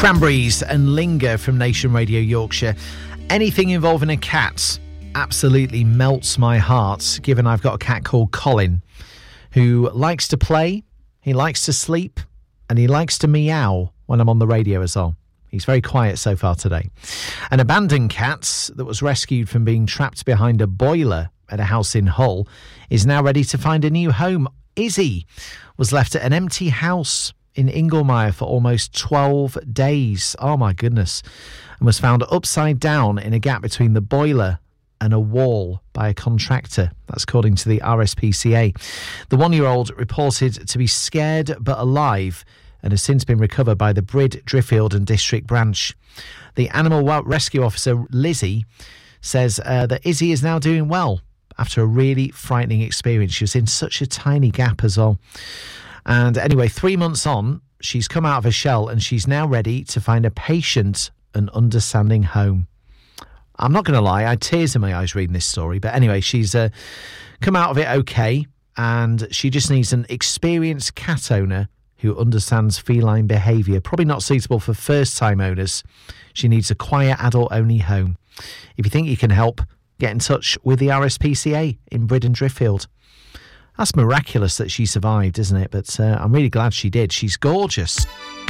Cranberries and Linger from Nation Radio Yorkshire. Anything involving a cat absolutely melts my heart, given I've got a cat called Colin who likes to play, he likes to sleep, and he likes to meow when I'm on the radio as well. He's very quiet so far today. An abandoned cat that was rescued from being trapped behind a boiler at a house in Hull is now ready to find a new home. Izzy was left at an empty house in Inglemire for almost 12 days. Oh my goodness. And was found upside down in a gap between the boiler and a wall by a contractor. That's according to the RSPCA. The 1-year-old reported to be scared but alive and has since been recovered by the Brid, Driffield and District Branch. The animal rescue officer, Lizzie, says that Izzy is now doing well after a really frightening experience. She was in such a tiny gap as well. And anyway, 3 months on, she's come out of her shell and she's now ready to find a patient and understanding home. I'm not going to lie, I had tears in my eyes reading this story. But anyway, she's come out of it okay. And she just needs an experienced cat owner who understands feline behaviour. Probably not suitable for first-time owners. She needs a quiet, adult-only home. If you think you can help, get in touch with the RSPCA in Brid and Driffield. That's miraculous that she survived, isn't it? But I'm really glad she did. She's gorgeous.